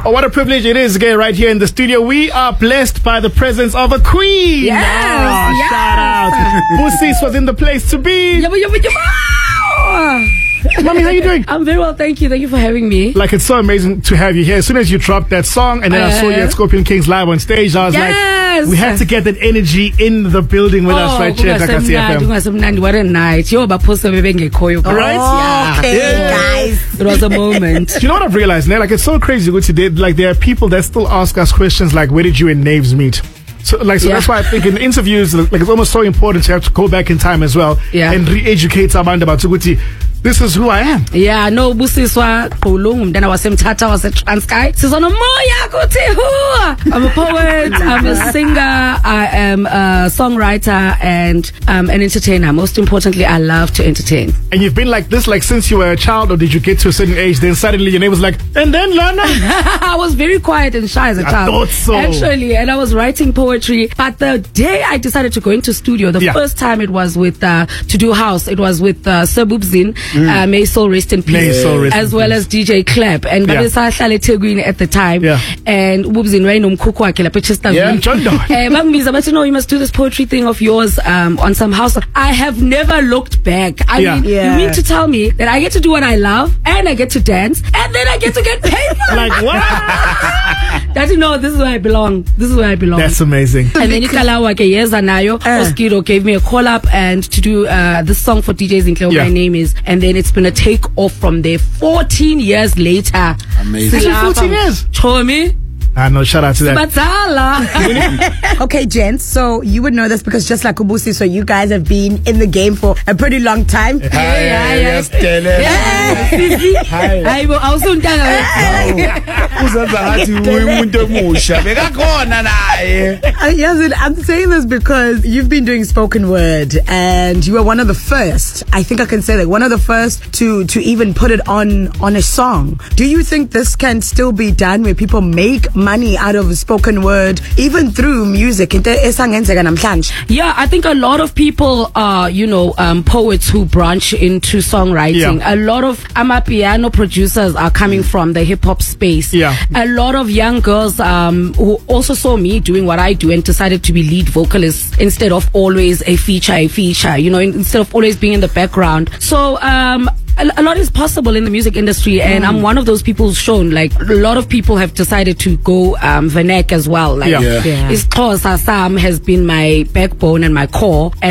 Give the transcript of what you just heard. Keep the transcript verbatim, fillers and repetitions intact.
Oh, what a privilege it is again right here in the studio. We are blessed by the presence of a queen. Yes, oh, yes. Shout out. Busis was in the place to be. Yabba, yabba, yabba. Mommy, how you doing? I'm very well, thank you. Thank you for having me. Like, it's so amazing to have you here. As soon as you dropped that song, and then uh, I saw you at Scorpion Kings live on stage, I was yes. like, we had to get that energy in the building with oh, us right here. What a night. Yo, but post Right? Oh, okay, yeah. guys. It was a moment. You know what I've realized now? Like, it's so crazy what you did. Like, there are people that still ask us questions like, where did you and Naves meet? So, like, so yeah. that's why I think in interviews, like, it's almost so important to have to go back in time as well yeah. and re-educate someone about Tuguti. This is who I am. Yeah, no, Busiswa Qulung, then I was in Tata, was a Transkei. Sizono moya kuti. I'm a poet, I'm a singer, I am a songwriter and um, an entertainer. Most importantly, I love to entertain. And you've been like this like since you were a child, or did you get to a certain age, then suddenly your name was like, and then Lana? I was very quiet and shy as a child. I thought so. Actually, and I was writing poetry. But the day I decided to go into studio, the yeah. first time it was with uh, To Do House, it was with uh, Sir Boobzin. Mm. Uh, May Soul Rest in Peace, May Soul Rest as well as D J Clap, and yeah. Badesa Hlale Tegwini at the time, yeah. and Boobzin Ray Nomkuku Akela Pechester. Yeah, Bangmiza, but you know, you must do this poetry thing of yours um, on some house. I have never looked back. I yeah. mean, yeah. you mean to tell me that I get to do what I love, and I get to dance, and then I get to get paid for it? Like what? That you know, this is where I belong. This is where I belong. That's amazing. And then Ikalawa Keyeza Nayo, Oskido gave me a call up and to do uh, this song for D Js in Cleo. Yeah. My name is, and then it's been a take off from there. fourteen years later. Amazing. fourteen years. Chomi. I know, shout out to that. Okay, gents, so you would know this because just like Ubusi, so you guys have been in the game for a pretty long time. Hi, yeah, yes, yeah. Hi. I was so I'm saying this because you've been doing spoken word and you were one of the first, I think I can say that, one of the first to, to even put it on, on a song. Do you think this can still be done where people make money out of spoken word, even through music? Yeah, I think a lot of people are, you know, um, poets who branch into songwriting. Yeah. A lot of amapiano producers are coming from the hip hop space. Yeah. A lot of young girls um, who also saw me doing what I do and decided to be lead vocalists instead of always a feature, a feature, you know, instead of always being in the background. So, um, a lot is possible in the music industry, and mm. I'm one of those people who's shown, like, a lot of people have decided to go um, vernac as well. Like, yeah. Yeah. It's Xhosa Sam has been my backbone and my core.